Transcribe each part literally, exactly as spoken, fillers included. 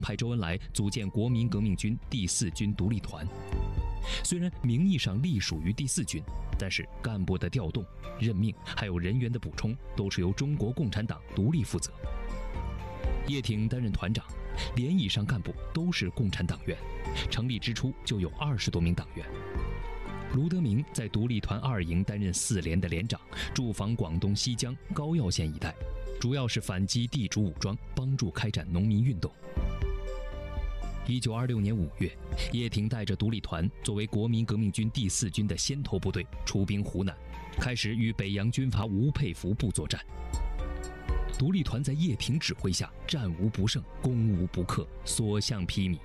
派周恩来组建国民革命军第四军独立团。虽然名义上隶属于第四军，但是干部的调动、任命还有人员的补充都是由中国共产党独立负责。叶挺担任团长，连以上干部都是共产党员，成立之初就有二十多名党员。卢德铭在独立团二营担任四连的连长，驻防广东西江高要县一带，主要是反击地主武装，帮助开展农民运动。一九二六年五月，叶挺带着独立团作为国民革命军第四军的先头部队出兵湖南，开始与北洋军阀吴佩孚部作战。独立团在叶挺指挥下战无不胜，攻无不克，所向披靡。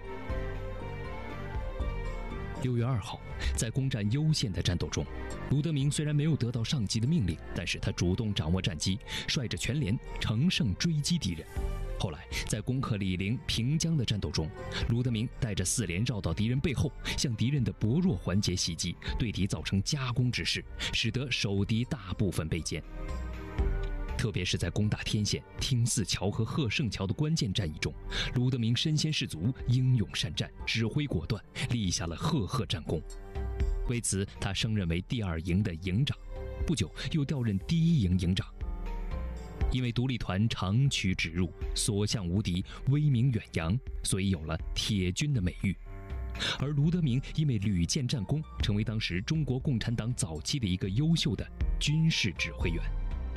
六月二号，在攻占攸县的战斗中，卢德铭虽然没有得到上级的命令，但是他主动掌握战机，率着全连乘胜追击敌人。后来，在攻克醴陵、平江的战斗中，卢德铭带着四连绕到敌人背后，向敌人的薄弱环节袭击，对敌造成夹攻之势，使得守敌大部分被歼。特别是在攻打天县、汀泗桥和贺胜桥的关键战役中，卢德铭身先士卒，英勇善战，指挥果断，立下了赫赫战功。为此，他升任为第二营的营长，不久又调任第一营营长。因为独立团长驱直入，所向无敌，威名远扬，所以有了铁军的美誉。而卢德铭因为屡建战功，成为当时中国共产党早期的一个优秀的军事指挥员。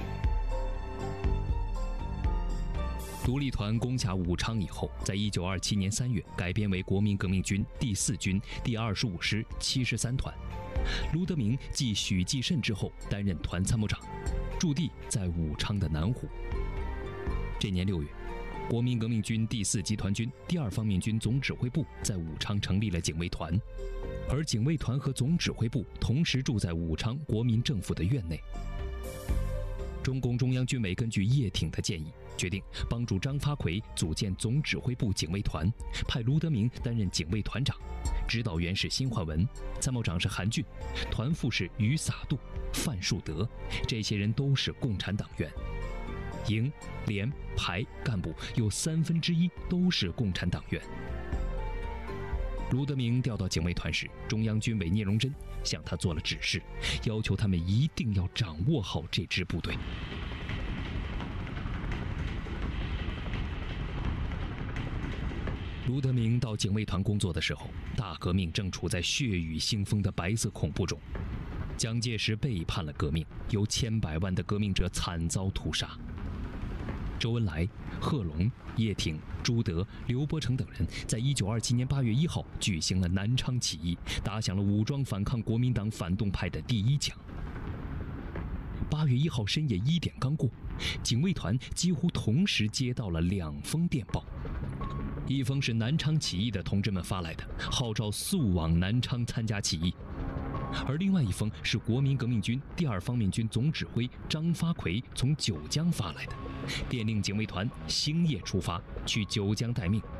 独立团攻下武昌以后，在一九二七年三月改编为国民革命军第四军第二十五师七十三团。卢德铭继许继慎之后担任团参谋长，驻地在武昌的南湖。这年六月，国民革命军第四集团军第二方面军总指挥部在武昌成立了警卫团，而警卫团和总指挥部同时住在武昌国民政府的院内。中共中央军委根据叶挺的建议，决定帮助张发奎组建总指挥部警卫团，派卢德铭担任警卫团长，指导员是辛焕文，参谋长是韩俊，团副是于洒度、范树德，这些人都是共产党员。营、连、排干部有三分之一都是共产党员。卢德铭调到警卫团时，中央军委聂荣臻向他做了指示，要求他们一定要掌握好这支部队。卢德铭到警卫团工作的时候，大革命正处在血雨腥风的白色恐怖中，蒋介石背叛了革命，有千百万的革命者惨遭屠杀。周恩来、贺龙、叶挺、朱德、刘伯承等人在一九二七年八月一号举行了南昌起义，打响了武装反抗国民党反动派的第一枪。八月一号深夜一点刚过，警卫团几乎同时接到了两封电报，一封是南昌起义的同志们发来的，号召速往南昌参加起义。而另外一封是国民革命军第二方面军总指挥张发奎从九江发来的，电令警卫团星夜出发去九江待命。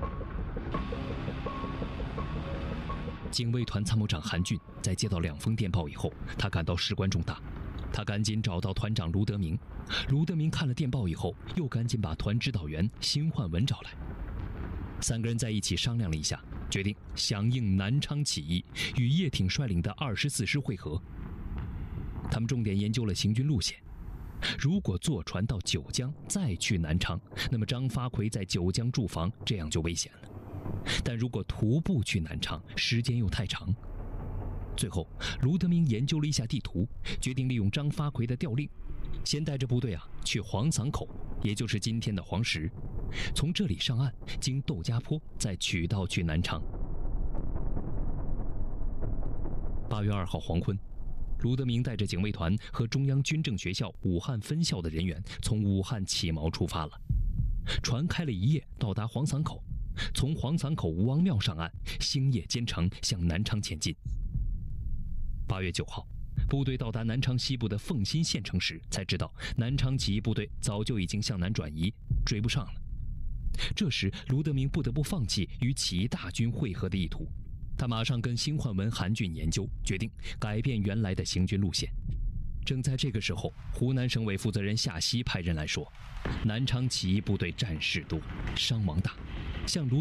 警卫团参谋长韩俊在接到两封电报以后，他感到事关重大，他赶紧找到团长卢德铭。卢德铭看了电报以后，又赶紧把团指导员辛焕文找来。三个人在一起商量了一下，决定响应南昌起义，与叶挺率领的二十四师会合。他们重点研究了行军路线，如果坐船到九江再去南昌，那么张发奎在九江驻防，这样就危险了。但如果徒步去南昌，时间又太长。最后，卢德铭研究了一下地图，决定利用张发奎的调令，先带着部队啊去黄桑口，也就是今天的黄石，从这里上岸，经窦家坡，再取道去南昌。八月二号黄昏，卢德铭带着警卫团和中央军政学校武汉分校的人员从武汉起锚出发了。船开了一夜，到达黄桑口，从黄桑口吴王庙上岸，星夜兼程向南昌前进。八月九号，部队到达南昌西部的凤新县城时，才知道南昌起义部队早就已经向南转移，追不上了。这时，卢德铭不得不放弃与起义大军会合的意图，他马上跟辛焕文、韩俊研究，决定改变原来的行军路线。正在这个时候，湖南省委负责人夏曦派人来说，南昌起义部队战事多，伤亡大，向卢